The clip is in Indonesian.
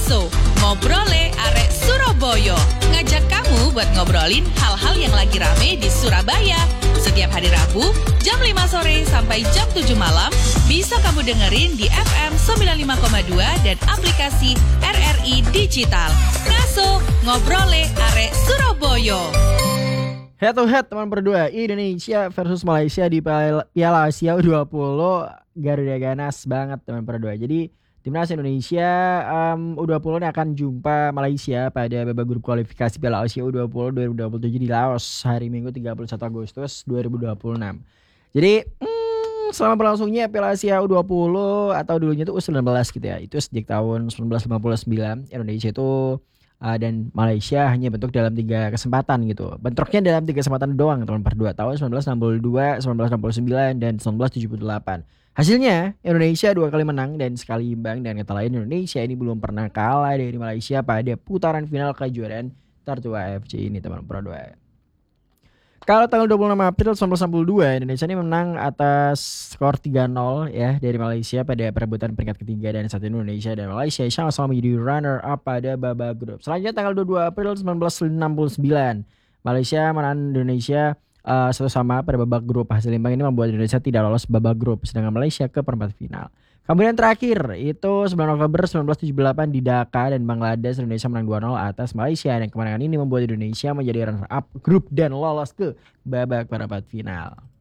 Ngaso, ngobrole arek Surabaya. Ngajak kamu buat ngobrolin hal-hal yang lagi rame di Surabaya. Setiap hari Rabu, jam 5 sore sampai jam 7 malam, bisa kamu dengerin di FM 95,2 dan aplikasi RRI Digital. Ngaso, ngobrole arek Surabaya. Head to head teman berdua, Indonesia versus Malaysia di Piala Asia U20. Garuda ganas banget teman berdua. Jadi timnas Indonesia U20 ini akan jumpa Malaysia pada babak grup kualifikasi Piala Asia U20 2027 di Laos hari Minggu 31 Agustus 2026. Jadi selama berlangsungnya Piala Asia U20 atau dulunya itu U19 gitu ya. Itu sejak tahun 1959 Indonesia itu dan Malaysia hanya bentuk dalam 3 kesempatan gitu. Bentroknya dalam 3 kesempatan doang teman berdua, tahun 1962, 1969 dan 1978. Hasilnya Indonesia 2 kali menang dan sekali imbang, dan kata lain Indonesia ini belum pernah kalah dari Malaysia pada putaran final kejuaraan tertua AFC ini teman berdua. Kalau tanggal 26 April 1962 Indonesia ini menang atas skor 3-0 ya dari Malaysia pada perebutan peringkat ketiga, dan saat ini Indonesia dan Malaysia sama-sama menjadi runner up pada babak grup. Selanjutnya tanggal 22 April 1969 Malaysia menang Indonesia 1-1 pada babak grup. Hasil imbang ini membuat Indonesia tidak lolos babak grup, sedangkan Malaysia ke perempat final. Kemudian terakhir itu 9 November 1978 di Dhaka dan Bangladesh, Indonesia menang 2-0 atas Malaysia, dan kemenangan ini membuat Indonesia menjadi runner up grup dan lolos ke babak perempat final.